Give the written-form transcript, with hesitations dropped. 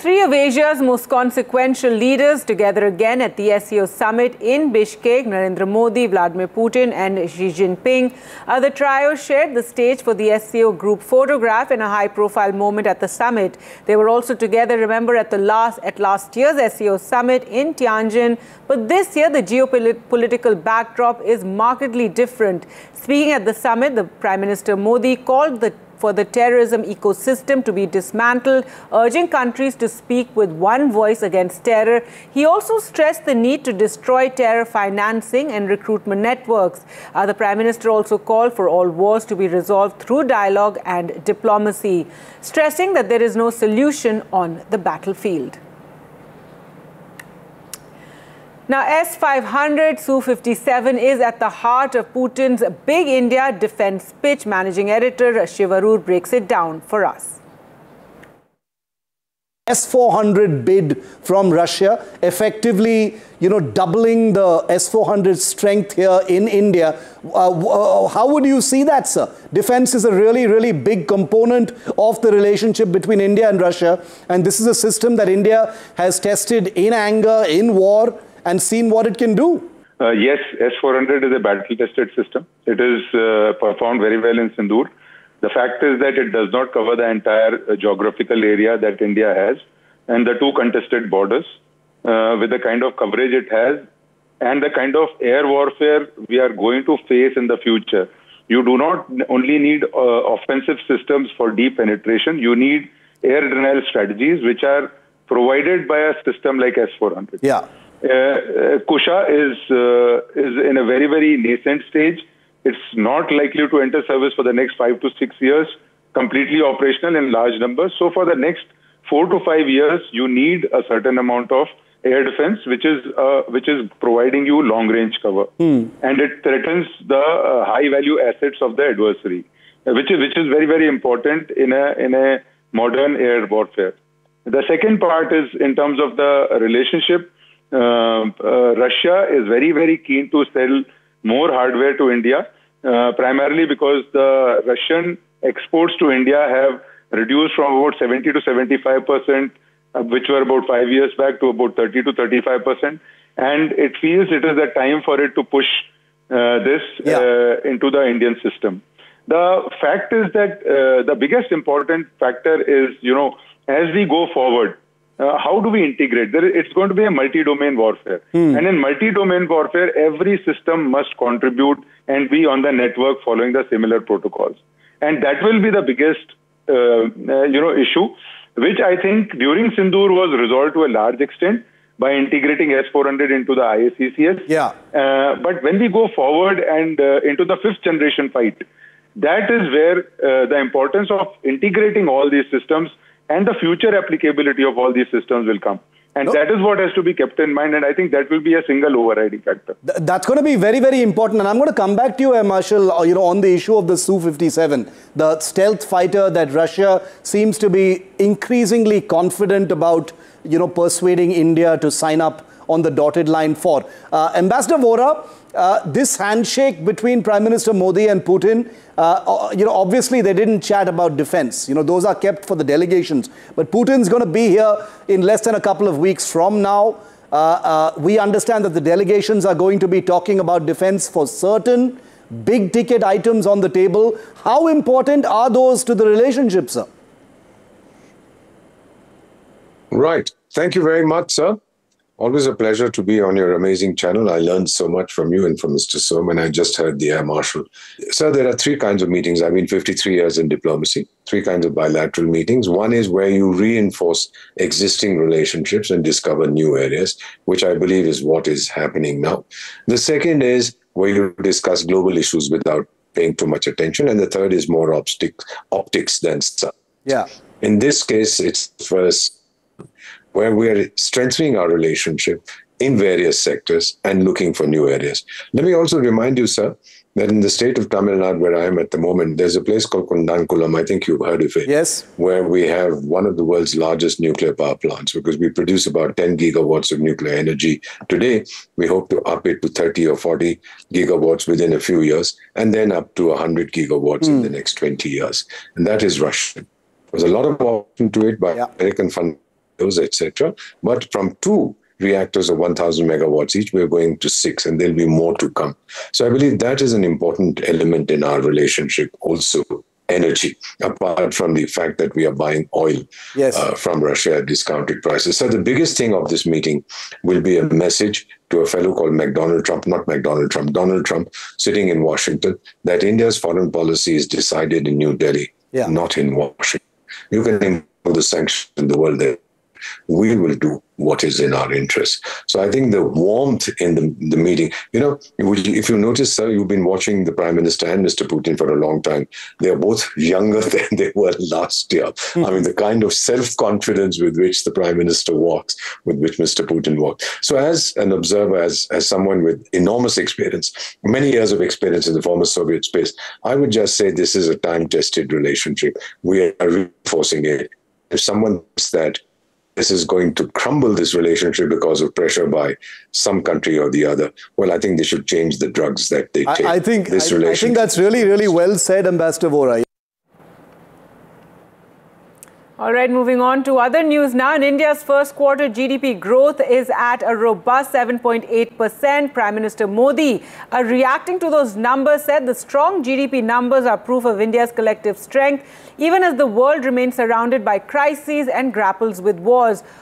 Three of Asia's most consequential leaders together again at the SCO summit in Bishkek. Narendra Modi, Vladimir Putin and Xi Jinping. The trio shared the stage for the SCO group photograph in a high-profile moment at the summit. They were also together, remember, at last year's SCO summit in Tianjin. But this year, the geopolitical backdrop is markedly different. Speaking at the summit, the Prime Minister Modi called for the terrorism ecosystem to be dismantled, urging countries to speak with one voice against terror. He also stressed the need to destroy terror financing and recruitment networks. The Prime Minister also called for all wars to be resolved through dialogue and diplomacy, stressing that there is no solution on the battlefield. Now, S-500 Su-57 is at the heart of Putin's big India defense pitch. Managing editor Shiv Arur breaks it down for us. S-400 bid from Russia, effectively, doubling the S-400 strength here in India. How would you see that, sir? Defense is a really, really big component of the relationship between India and Russia. And this is a system that India has tested in anger, in war, and seen what it can do. Yes, S-400 is a battle-tested system. It is performed very well in Sindoor. The fact is that it does not cover the entire geographical area that India has and the two contested borders. With the kind of coverage it has and the kind of air warfare we are going to face in the future, you do not only need offensive systems for deep penetration, you need air denial strategies which are provided by a system like S-400. Yeah. Kusha is in a very, very nascent stage. It's not likely to enter service for the next 5 to 6 years, completely operational in large numbers. So for the next 4 to 5 years, you need a certain amount of air defense, which is providing you long-range cover. And it threatens the high-value assets of the adversary, which is very, very important in a modern air warfare. The second part is in terms of the relationship. Russia is very, very keen to sell more hardware to India, primarily because the Russian exports to India have reduced from about 70 to 75%, which were about 5 years back, to about 30 to 35%. And it feels it is the time for it to push this into the Indian system. The fact is that the biggest important factor is, as we go forward, how do we integrate? It's going to be a multi-domain warfare. And in multi-domain warfare, every system must contribute and be on the network following the similar protocols. And that will be the biggest, issue, which I think during Sindoor was resolved to a large extent by integrating S-400 into the IACCS. But when we go forward and into the fifth generation fight, that is where the importance of integrating all these systems and the future applicability of all these systems will come. And that is what has to be kept in mind. And I think that will be a single overriding factor. That's going to be very, very important. And I'm going to come back to you, Air Marshal, on the issue of the Su-57, the stealth fighter that Russia seems to be increasingly confident about, persuading India to sign up on the dotted line for. Ambassador Vora, this handshake between Prime Minister Modi and Putin, obviously they didn't chat about defense. Those are kept for the delegations. But Putin's going to be here in less than a couple of weeks from now. We understand that the delegations are going to be talking about defense for certain big ticket items on the table. How important are those to the relationship, sir? Right. Thank you very much, sir. Always a pleasure to be on your amazing channel. I learned so much from you and from Mr. Som, and I just heard the Air Marshal. Sir, there are three kinds of meetings. I've been 53 years in diplomacy, three kinds of bilateral meetings. One is where you reinforce existing relationships and discover new areas, which I believe is what is happening now. The second is where you discuss global issues without paying too much attention. And the third is more optics than stuff. Yeah. In this case, it's first where we are strengthening our relationship in various sectors and looking for new areas. Let me also remind you, sir, that in the state of Tamil Nadu, where I am at the moment, there's a place called Kundankulam, I think you've heard of it. Yes. Where we have one of the world's largest nuclear power plants, because we produce about 10 gigawatts of nuclear energy today. We hope to up it to 30 or 40 gigawatts within a few years, and then up to 100 gigawatts in the next 20 years. And that is Russian. There's a lot of option to it by American fund those, etc. But from 2 reactors of 1,000 megawatts each, we're going to 6, and there'll be more to come. So I believe that is an important element in our relationship also. Energy, apart from the fact that we are buying oil from Russia at discounted prices. So the biggest thing of this meeting will be a message to a fellow called Donald Trump, sitting in Washington, that India's foreign policy is decided in New Delhi, not in Washington. You can impose the sanctions in the world there. We will do what is in our interest. So I think the warmth in the meeting, if you notice, sir, you've been watching the Prime Minister and Mr. Putin for a long time. They are both younger than they were last year. I mean, the kind of self-confidence with which the Prime Minister walks, with which Mr. Putin walks. So as an observer, as someone with enormous experience, many years of experience in the former Soviet space, I would just say this is a time-tested relationship. We are reinforcing it. If someone thinks that this is going to crumble, this relationship, because of pressure by some country or the other, well, I think they should change the drugs that they take. I think that's really, really well said, Ambassador Vora. All right, moving on to other news now. In India's first quarter, GDP growth is at a robust 7.8%. Prime Minister Modi, reacting to those numbers, said the strong GDP numbers are proof of India's collective strength, even as the world remains surrounded by crises and grapples with wars.